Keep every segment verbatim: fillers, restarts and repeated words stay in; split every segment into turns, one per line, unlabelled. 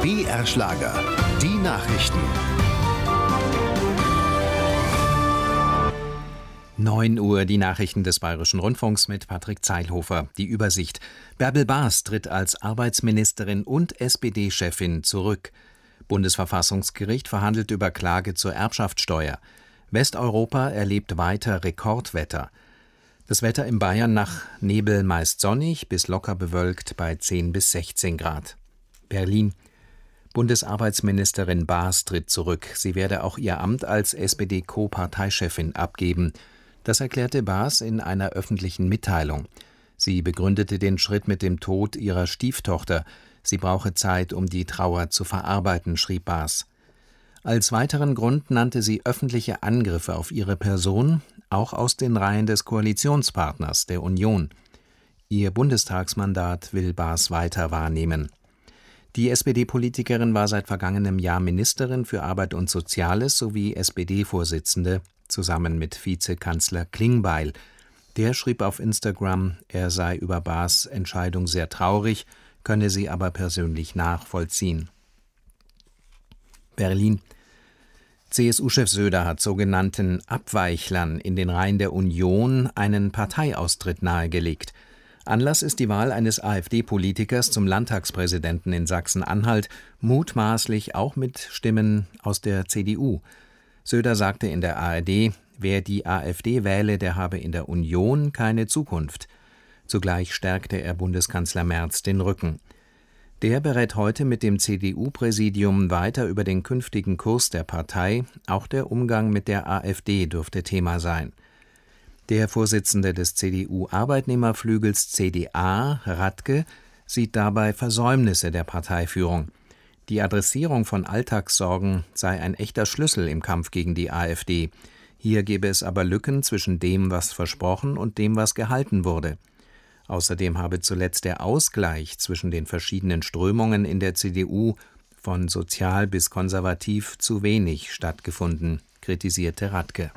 B R-Schlager, die Nachrichten.
neun Uhr, die Nachrichten des Bayerischen Rundfunks mit Patrick Zeilhofer. Die Übersicht. Bärbel Baas tritt als Arbeitsministerin und S P D-Chefin zurück. Bundesverfassungsgericht verhandelt über Klage zur Erbschaftssteuer. Westeuropa erlebt weiter Rekordwetter. Das Wetter in Bayern nach Nebel meist sonnig bis locker bewölkt bei zehn bis sechzehn Grad. Berlin. Bundesarbeitsministerin Baas tritt zurück. Sie werde auch ihr Amt als S P D-Co-Parteichefin abgeben. Das erklärte Baas in einer öffentlichen Mitteilung. Sie begründete den Schritt mit dem Tod ihrer Stieftochter. Sie brauche Zeit, um die Trauer zu verarbeiten, schrieb Baas. Als weiteren Grund nannte sie öffentliche Angriffe auf ihre Person, auch aus den Reihen des Koalitionspartners, der Union. Ihr Bundestagsmandat will Baas weiter wahrnehmen. Die S P D-Politikerin war seit vergangenem Jahr Ministerin für Arbeit und Soziales sowie S P D-Vorsitzende, zusammen mit Vizekanzler Klingbeil. Der schrieb auf Instagram, er sei über Baas' Entscheidung sehr traurig, könne sie aber persönlich nachvollziehen. Berlin. C S U-Chef Söder hat sogenannten Abweichlern in den Reihen der Union einen Parteiaustritt nahegelegt. Anlass ist die Wahl eines AfD-Politikers zum Landtagspräsidenten in Sachsen-Anhalt, mutmaßlich auch mit Stimmen aus der C D U. Söder sagte in der A R D, wer die AfD wähle, der habe in der Union keine Zukunft. Zugleich stärkte er Bundeskanzler Merz den Rücken. Der berät heute mit dem C D U-Präsidium weiter über den künftigen Kurs der Partei, auch der Umgang mit der AfD dürfte Thema sein. Der Vorsitzende des C D U-Arbeitnehmerflügels C D A, Radke, sieht dabei Versäumnisse der Parteiführung. Die Adressierung von Alltagssorgen sei ein echter Schlüssel im Kampf gegen die AfD. Hier gebe es aber Lücken zwischen dem, was versprochen und dem, was gehalten wurde. Außerdem habe zuletzt der Ausgleich zwischen den verschiedenen Strömungen in der C D U von sozial bis konservativ zu wenig stattgefunden, kritisierte Radke.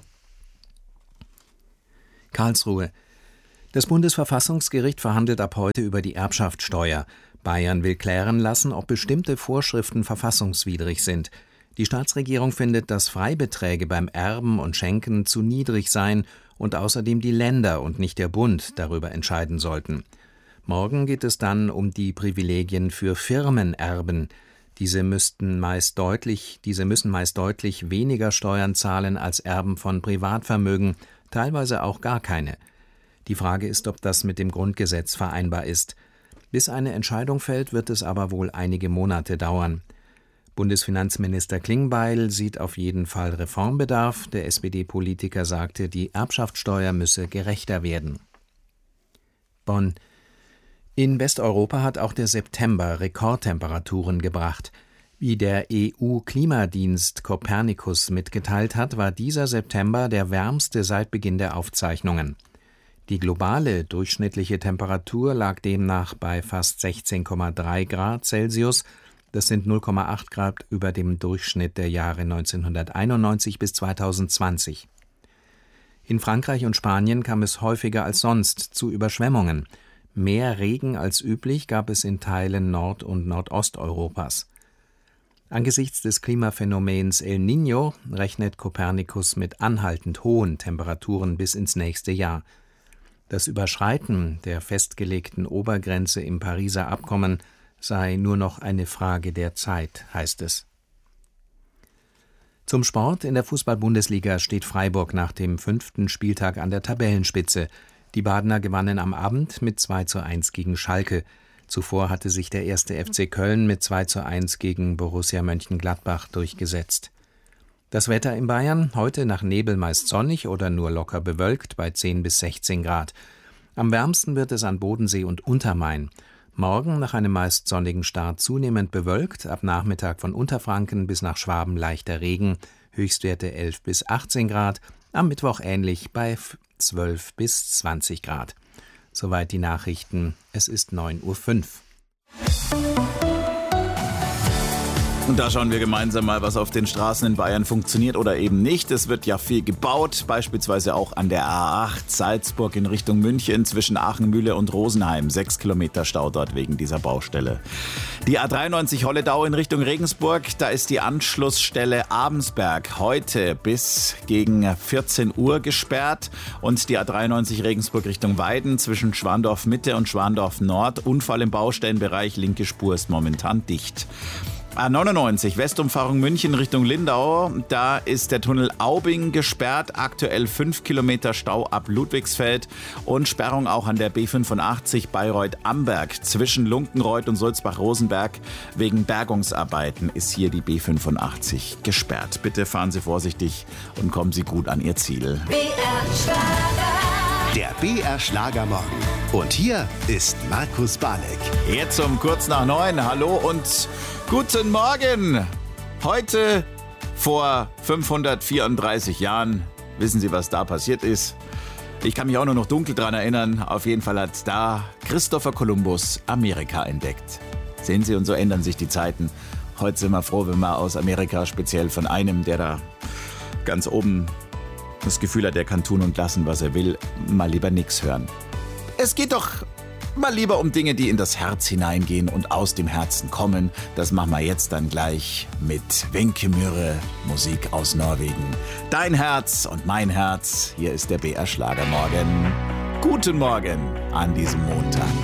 Karlsruhe. Das Bundesverfassungsgericht verhandelt ab heute über die Erbschaftssteuer. Bayern will klären lassen, ob bestimmte Vorschriften verfassungswidrig sind. Die Staatsregierung findet, dass Freibeträge beim Erben und Schenken zu niedrig seien und außerdem die Länder und nicht der Bund darüber entscheiden sollten. Morgen geht es dann um die Privilegien für Firmenerben. Diese müssten meist deutlich, diese müssen meist deutlich weniger Steuern zahlen als Erben von Privatvermögen, teilweise auch gar keine. Die Frage ist, ob das mit dem Grundgesetz vereinbar ist. Bis eine Entscheidung fällt, wird es aber wohl einige Monate dauern. Bundesfinanzminister Klingbeil sieht auf jeden Fall Reformbedarf. Der S P D-Politiker sagte, die Erbschaftssteuer müsse gerechter werden. Bonn. In Westeuropa hat auch der September Rekordtemperaturen gebracht. Wie der E U-Klimadienst Copernicus mitgeteilt hat, war dieser September der wärmste seit Beginn der Aufzeichnungen. Die globale durchschnittliche Temperatur lag demnach bei fast sechzehn Komma drei Grad Celsius. Das sind null Komma acht Grad über dem Durchschnitt der Jahre neunzehnhunderteinundneunzig bis zweitausendzwanzig. In Frankreich und Spanien kam es häufiger als sonst zu Überschwemmungen. Mehr Regen als üblich gab es in Teilen Nord- und Nordosteuropas. Angesichts des Klimaphänomens El Niño rechnet Copernicus mit anhaltend hohen Temperaturen bis ins nächste Jahr. Das Überschreiten der festgelegten Obergrenze im Pariser Abkommen sei nur noch eine Frage der Zeit, heißt es. Zum Sport: In der Fußball-Bundesliga steht Freiburg nach dem fünften Spieltag an der Tabellenspitze. Die Badener gewannen am Abend mit zwei zu eins gegen Schalke. Zuvor hatte sich der erste F C Köln mit zwei zu eins gegen Borussia Mönchengladbach durchgesetzt. Das Wetter in Bayern: heute nach Nebel meist sonnig oder nur locker bewölkt bei zehn bis sechzehn Grad. Am wärmsten wird es an Bodensee und Untermain. Morgen nach einem meist sonnigen Start zunehmend bewölkt, ab Nachmittag von Unterfranken bis nach Schwaben leichter Regen, Höchstwerte elf bis achtzehn Grad, am Mittwoch ähnlich bei zwölf bis zwanzig Grad. Soweit die Nachrichten, es ist neun Uhr fünf.
Und da schauen wir gemeinsam mal, was auf den Straßen in Bayern funktioniert oder eben nicht. Es wird ja viel gebaut, beispielsweise auch an der A acht Salzburg in Richtung München zwischen Aachenmühle und Rosenheim. Sechs Kilometer Stau dort wegen dieser Baustelle. Die A dreiundneunzig Holledau in Richtung Regensburg, da ist die Anschlussstelle Abensberg heute bis gegen vierzehn Uhr gesperrt. Und die A dreiundneunzig Regensburg Richtung Weiden zwischen Schwandorf Mitte und Schwandorf Nord. Unfall im Baustellenbereich, linke Spur ist momentan dicht. A neunundneunzig, Westumfahrung München Richtung Lindau. Da ist der Tunnel Aubing gesperrt. Aktuell fünf Kilometer Stau ab Ludwigsfeld. Und Sperrung auch an der B fünfundachtzig Bayreuth-Amberg. Zwischen Lunkenreuth und Sulzbach-Rosenberg. Wegen Bergungsarbeiten ist hier die B fünfundachtzig gesperrt. Bitte fahren Sie vorsichtig und kommen Sie gut an Ihr Ziel.
B R Schlager. Der B R Schlagermorgen. Und hier ist Markus Balek.
Jetzt um kurz nach neun. Hallo und guten Morgen! Heute vor fünfhundertvierunddreißig Jahren, wissen Sie, was da passiert ist? Ich kann mich auch nur noch dunkel dran erinnern. Auf jeden Fall hat da Christopher Columbus Amerika entdeckt. Sehen Sie, und so ändern sich die Zeiten. Heute sind wir froh, wenn wir aus Amerika, speziell von einem, der da ganz oben das Gefühl hat, er kann tun und lassen, was er will, mal lieber nichts hören. Es geht doch mal lieber um Dinge, die in das Herz hineingehen und aus dem Herzen kommen. Das machen wir jetzt dann gleich mit Wenche Myhre, Musik aus Norwegen. Dein Herz und mein Herz. Hier ist der B R Schlagermorgen. Guten Morgen an diesem Montag.